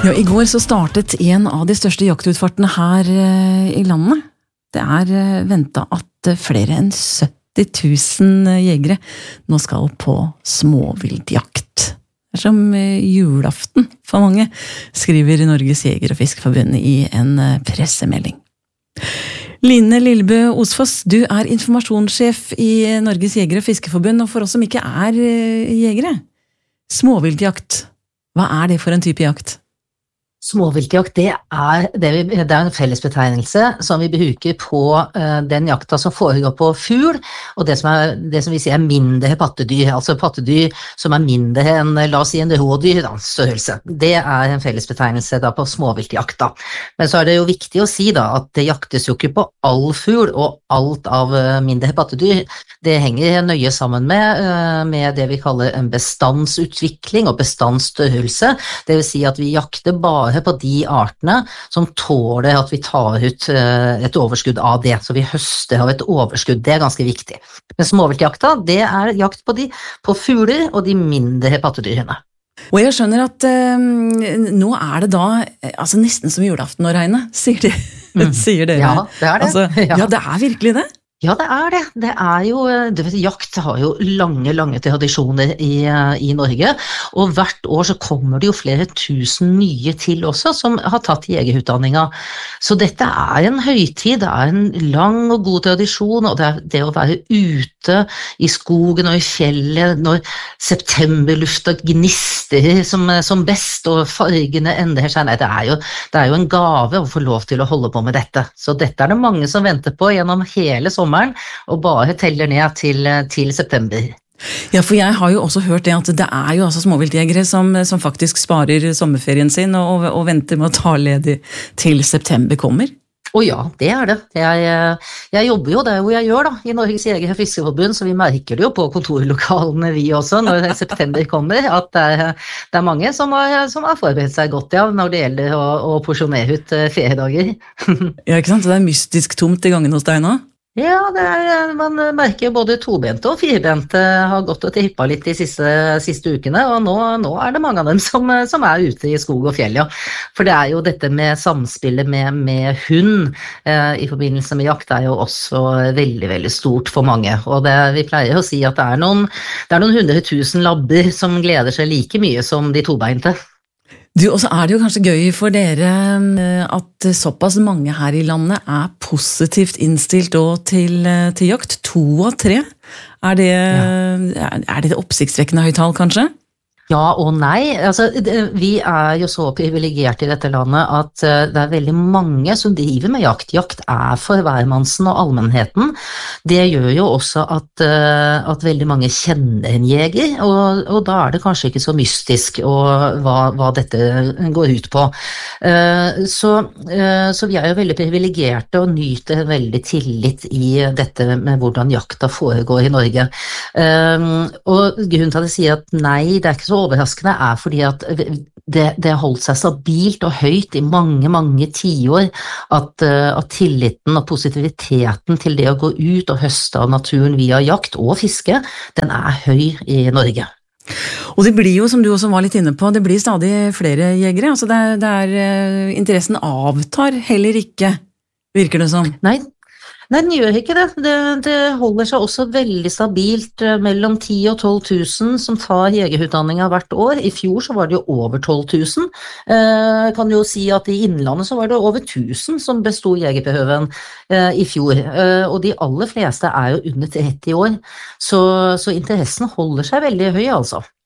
Ja, i går så startet en av de største jaktutfartene her i landet. Det ventet at flere enn 70 000 jegere nå skal på småviltjakt. Det som julaften for mange, skriver Norges Jeger- og Fiskerforbund i en pressemelding. Line Lillebø Osfoss, du informasjonssjef i Norges Jeger- og Fiskerforbund, og for oss som ikke jegere. Småviltjakt, hva det for en type jakt? Småviltjakt, det en fellesbetegnelse som vi bruker på den jakta som foregår på fugl, og det som vi sier mindre pattedyr, altså pattedyr som mindre enn, la oss si, en rådyr størrelse. Det en fellesbetegnelse da på småviltjakta. Men så det jo viktig å si da at det jaktes jo ikke på all fugl og alt av mindre pattedyr. Det henger nøye sammen med det vi kaller en bestandsutvikling og bestandsstørrelse. Det vil si at vi jakter bare på de artene som tåler at vi tar ut et overskudd av det, så vi høster av et overskudd. Det ganske viktig. Men småviltjakta, det jakt på fugler og de mindre pattedyrene. Og jeg skjønner at nå det da altså nesten som julaften å regne, sier dere. Ja, det det. Altså, ja, det virkelig det. Ja, det det. Det jo, jakt har jo lange tradisjoner i Norge, og hvert år så kommer det jo flere tusen nye til også som har tatt jegerutdanninga. Så dette en høytid, det en lang og god tradisjon, og det å være ute i skogen og i fjellet når septemberlufta gnister som best, og fargene endrer seg. Nei, det jo en gave å få lov til å holde på med dette. Så dette det mange som venter på gjennom hele sommeren, og bare teller ned til september. Ja, for jeg har jo også hørt det at det jo altså småviltjegere som faktisk sparer sommerferien sin og venter med å ta ledig til september kommer. Ja, det det. Jeg jobber jo der hvor jeg gjør da, i Norges Jeger- og Fiskerforbund, så vi merker det jo på kontorlokalene vi også, når september kommer, at det mange som har forberedt seg godt, ja, når det gjelder å porsjonere ut feriedager. Ja, ikke sant? Det mystisk tomt i gangen hos deg nå? Ja, man merker både tobente og firbente har gått og trippet litt de siste ukene, og nå det mange av dem som ute i skog og fjell, ja. For det jo dette med samspillet med hund i forbindelse med jakt jo også veldig, veldig stort for mange. Og vi pleier å si at det noen 100 000 labber som gleder seg like mye som de tobeinte. Du, og så det jo kanskje gøy for dere at såpass mange her i landet positivt innstilt til jakt. 2 av 3. Det oppsiktsvekkende høyt tall, kanskje? Ja og nei. Altså, vi jo så privilegert i dette landet at det veldig mange som driver med jakt. Jakt for hvermannsen og allmennheten. Det gjør jo også at veldig mange kjenner en jeger, og da det kanskje ikke så mystisk hva dette går ut på. Så vi jo veldig privilegerte og nyter veldig tillit i dette med hvordan jakta foregår i Norge. Og grunnen til at jeg sier at nei, det ikke så overraskende fordi at det holdt seg stabilt og høyt i mange tiår, at tilliten og positiviteten til det å gå ut og høste av naturen via jakt og fiske, den høy i Norge. Og det blir jo, som du også var litt inne på, det blir stadig flere jegere, altså interessen avtar heller ikke, virker det som. Nei, den gjør ikke det. Det holder seg også veldig stabilt mellom 10 og 12 000 som tar jegerutdanninga hvert år. I fjor så var det jo over 12 000. Jeg kan jo si at i Innlandet så var det over 1000 som bestod jegerprøven i fjor. Og de aller fleste jo under 30 år. Så interessen holder seg veldig høy, altså.